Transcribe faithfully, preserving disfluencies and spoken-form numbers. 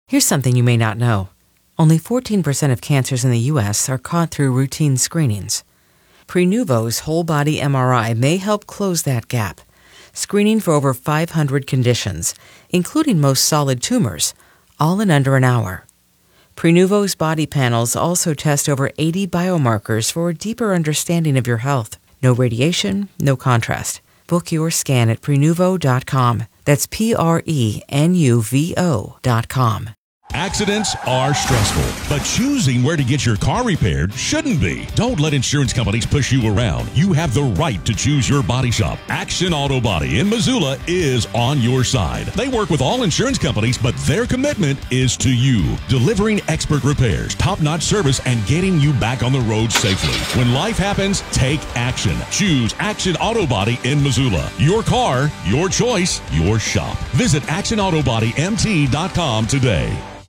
Here's something you may not know. Only fourteen percent of cancers in the U S are caught through routine screenings. Prenuvo's whole-body M R I may help close that gap, screening for over five hundred conditions, including most solid tumors, all in under an hour. Prenuvo's body panels also test over eighty biomarkers for a deeper understanding of your health. No radiation, no contrast. Book your scan at Prenuvo dot com. That's P R E N U V O dot com. Accidents are stressful, but choosing where to get your car repaired shouldn't be. Don't let insurance companies push you around. You have the right to choose your body shop. Action Auto Body in Missoula is on your side. They work with all insurance companies, but their commitment is to you. Delivering expert repairs, top-notch service, and getting you back on the road safely. When life happens, take action. Choose Action Auto Body in Missoula. Your car, your choice, your shop. Visit action auto body m t dot com today.